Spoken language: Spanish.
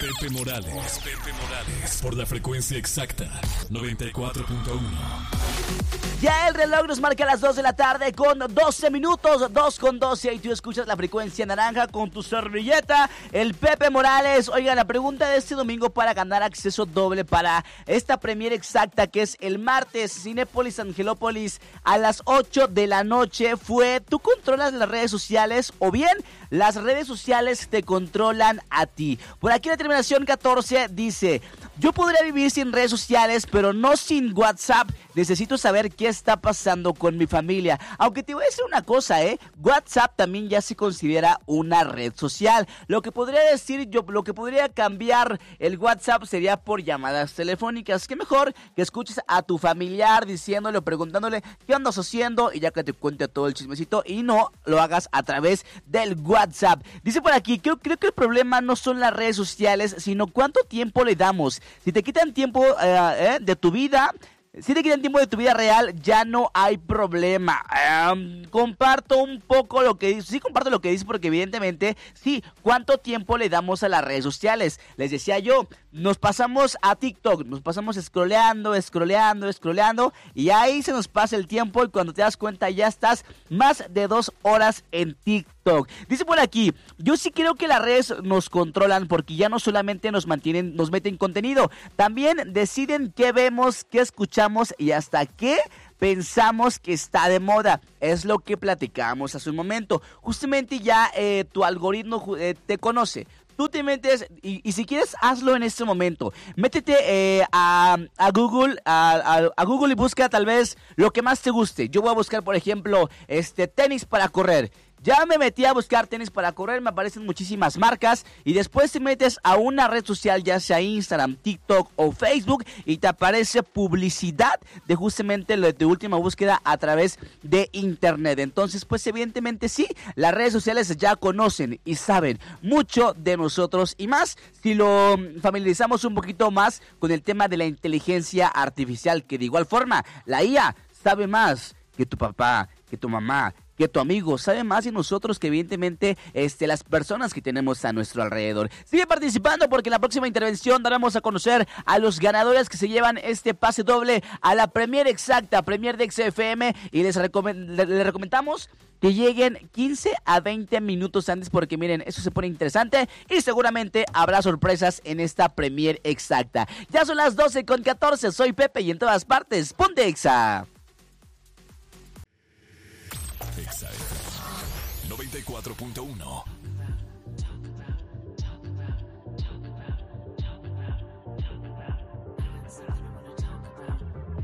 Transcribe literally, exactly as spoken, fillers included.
Pepe Morales. Pepe Morales. Por la frecuencia exacta. noventa y cuatro punto uno. Ya el reloj nos marca las dos de la tarde con doce minutos, dos con doce, y tú escuchas la frecuencia naranja con tu servilleta, el Pepe Morales. Oiga, la pregunta de este domingo para ganar acceso doble para esta premiere exacta que es el martes, Cinépolis Angelópolis a las ocho de la noche fue: ¿tú controlas las redes sociales o bien las redes sociales te controlan a ti? Por aquí la terminación catorce dice: yo podría vivir sin redes sociales, pero no sin WhatsApp. Necesito saber qué está pasando con mi familia. Aunque te voy a decir una cosa, ¿eh? WhatsApp también ya se considera una red social. Lo que podría decir yo, lo que podría cambiar el WhatsApp sería por llamadas telefónicas. Qué mejor que escuches a tu familiar diciéndole o preguntándole qué andas haciendo y ya que te cuente todo el chismecito y no lo hagas a través del WhatsApp. Dice por aquí, creo, creo que el problema no son las redes sociales, sino cuánto tiempo le damos. Si te quitan tiempo eh, eh, de tu vida... Si te quitan tiempo de tu vida real, ya no hay problema. Um, comparto un poco lo que dice. Sí, comparto lo que dice porque evidentemente, sí, ¿cuánto tiempo le damos a las redes sociales? Les decía yo, nos pasamos a TikTok, nos pasamos scrolleando, scrolleando, scrolleando, y ahí se nos pasa el tiempo y cuando te das cuenta ya estás más de dos horas en TikTok. Dice por aquí, yo sí creo que las redes nos controlan porque ya no solamente nos mantienen, nos meten contenido, también deciden qué vemos, qué escuchamos y hasta qué pensamos que está de moda. Es lo que platicábamos hace un momento. Justamente ya eh, tu algoritmo eh, te conoce. Tú te metes y, y si quieres hazlo en este momento. Métete eh, a, a Google, a, a, a Google y busca tal vez lo que más te guste. Yo voy a buscar, por ejemplo, este tenis para correr. Ya me metí a buscar tenis para correr, me aparecen muchísimas marcas y después te metes a una red social, ya sea Instagram, TikTok o Facebook, y te aparece publicidad de justamente lo de tu última búsqueda a través de internet. Entonces, pues evidentemente sí, las redes sociales ya conocen y saben mucho de nosotros y más si lo familiarizamos un poquito más con el tema de la inteligencia artificial, que de igual forma la I A sabe más que tu papá, que tu mamá, que tu amigo, sabe más de nosotros que evidentemente este, las personas que tenemos a nuestro alrededor. Sigue participando porque en la próxima intervención daremos a conocer a los ganadores que se llevan este pase doble a la premiere exacta, Premier de X F M, y les, recomend- les recomendamos que lleguen quince a veinte minutos antes porque miren, eso se pone interesante y seguramente habrá sorpresas en esta Premier exacta. Ya son las doce con catorce, soy Pepe y en todas partes, ponte Exa. Exa noventa y cuatro punto uno.